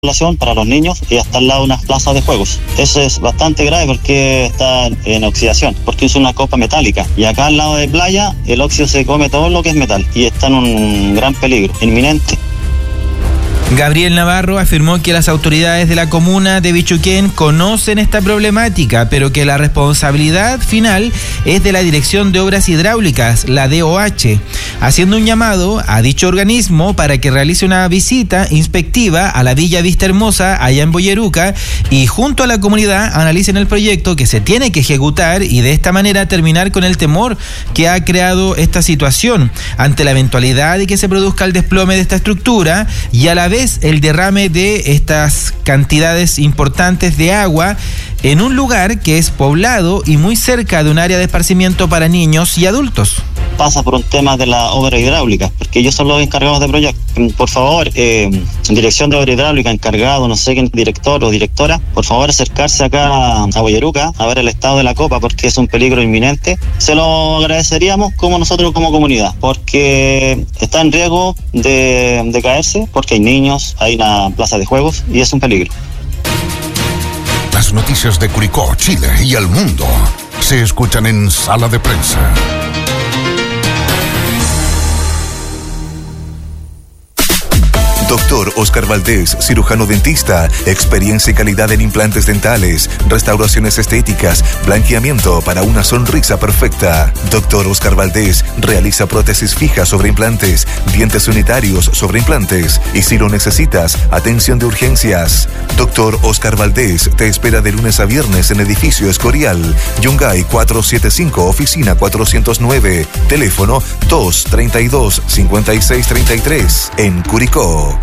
población para los niños y hasta al lado de unas plazas de juegos. Eso es bastante grave porque está en oxidación, porque es una copa metálica. Y acá al lado de playa, el óxido se come todo lo que es metal y está en un gran peligro, inminente. Gabriel Navarro afirmó que las autoridades de la comuna de Bichuquén conocen esta problemática, pero que la responsabilidad final es de la Dirección de Obras Hidráulicas, la DOH, haciendo un llamado a dicho organismo para que realice una visita inspectiva a la Villa Vista Hermosa, allá en Boyeruca, y junto a la comunidad analicen el proyecto que se tiene que ejecutar y de esta manera terminar con el temor que ha creado esta situación ante la eventualidad de que se produzca el desplome de esta estructura y a la vez el derrame de estas cantidades importantes de agua en un lugar que es poblado y muy cerca de un área de esparcimiento para niños y adultos. Pasa por un tema de la obra hidráulica, porque ellos son los encargados de proyecto. Por favor, Dirección de Obra Hidráulica, encargado, no sé quién, director o directora, por favor acercarse acá a Boyeruca a ver el estado de la copa, porque es un peligro inminente. Se lo agradeceríamos como nosotros como comunidad, porque está en riesgo de caerse, porque hay niños, hay una plaza de juegos y es un peligro. Las noticias de Curicó, Chile y el mundo se escuchan en Sala de Prensa. Doctor Oscar Valdés, cirujano dentista, experiencia y calidad en implantes dentales, restauraciones estéticas, blanqueamiento para una sonrisa perfecta. Doctor Oscar Valdés realiza prótesis fijas sobre implantes, dientes unitarios sobre implantes y si lo necesitas, atención de urgencias. Doctor Oscar Valdés te espera de lunes a viernes en Edificio Escorial, Yungay 475, oficina 409, teléfono 232-5633, en Curicó.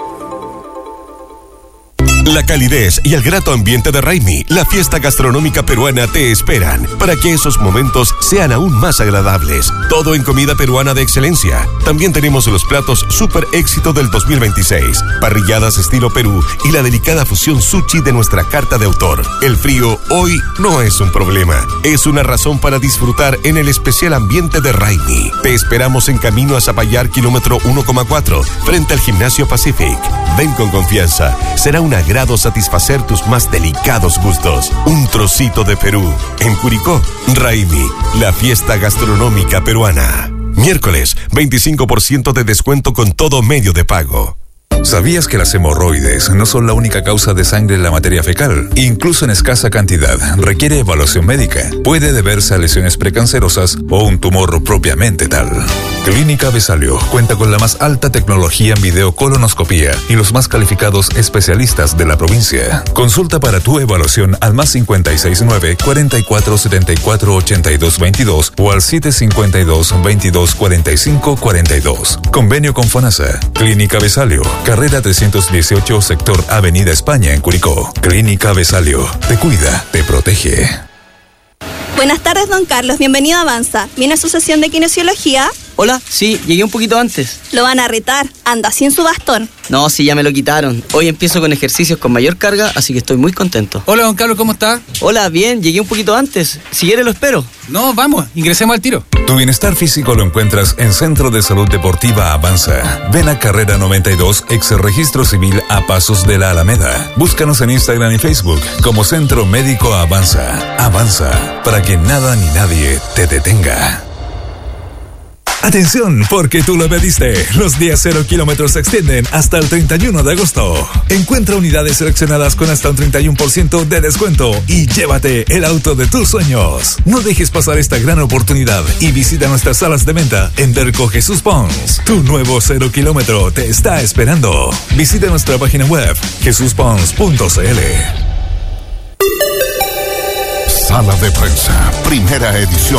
La calidez y el grato ambiente de Raimi, la fiesta gastronómica peruana, te esperan para que esos momentos sean aún más agradables. Todo en comida peruana de excelencia. También tenemos los platos super éxito del 2026, parrilladas estilo Perú y la delicada fusión sushi de nuestra carta de autor. El frío hoy no es un problema, es una razón para disfrutar en el especial ambiente de Raimi. Te esperamos en camino a Zapallar, kilómetro 1,4, frente al Gimnasio Pacific. Ven con confianza, será un agrado satisfacer tus más delicados gustos. Un trocito de Perú. En Curicó, Raimi, la fiesta gastronómica peruana. Miércoles, 25% de descuento con todo medio de pago. ¿Sabías que las hemorroides no son la única causa de sangre en la materia fecal? Incluso en escasa cantidad, requiere evaluación médica. Puede deberse a lesiones precancerosas o un tumor propiamente tal. Clínica Besalio cuenta con la más alta tecnología en videocolonoscopía y los más calificados especialistas de la provincia. Consulta para tu evaluación al más 569-4474-8222 o al 752-2245-42. Convenio con FONASA. Clínica Besalio, carrera 318, sector Avenida España, en Curicó. Clínica Besalio. Te cuida, te protege. Buenas tardes, don Carlos. Bienvenido a Avanza. ¿Viene a su sesión de kinesiología? Hola, sí, llegué un poquito antes. Lo van a retar. Anda sin su bastón. No, sí, ya me lo quitaron. Hoy empiezo con ejercicios con mayor carga, así que estoy muy contento. Hola, don Carlos, ¿cómo está? Hola, bien, llegué un poquito antes. Si quiere lo espero. No, vamos, ingresemos al tiro. Tu bienestar físico lo encuentras en Centro de Salud Deportiva Avanza. Ven a Carrera 92, ex Registro Civil, a pasos de la Alameda. Búscanos en Instagram y Facebook como Centro Médico Avanza. Avanza, para que nada ni nadie te detenga. Atención, porque tú lo pediste. Los días 0 kilómetros se extienden hasta el 31 de agosto. Encuentra unidades seleccionadas con hasta un 31% de descuento y llévate el auto de tus sueños. No dejes pasar esta gran oportunidad y visita nuestras salas de venta en Derco Jesús Pons. Tu nuevo 0 kilómetro te está esperando. Visita nuestra página web jesuspons.cl. Sala de Prensa, primera edición.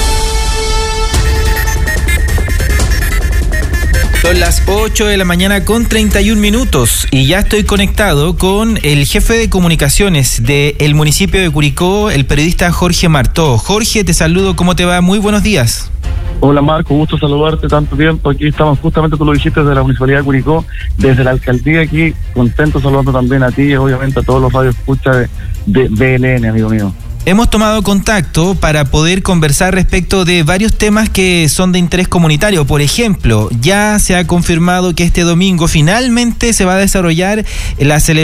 Son las 8 de la mañana con 31 minutos y ya estoy conectado con el jefe de comunicaciones del municipio de Curicó, el periodista Jorge Martó. Jorge, te saludo, ¿cómo te va? Muy buenos días. Hola Marco, gusto saludarte tanto tiempo. Aquí estamos justamente, tú lo dijiste, desde la Municipalidad de Curicó, desde la Alcaldía aquí, contento saludando también a ti y obviamente a todos los radioescuchas de BLN, amigo mío. hemos tomado contacto para poder conversar respecto de varios temas que son de interés comunitario. Por ejemplo, ya se ha confirmado que este domingo finalmente se va a desarrollar la celebración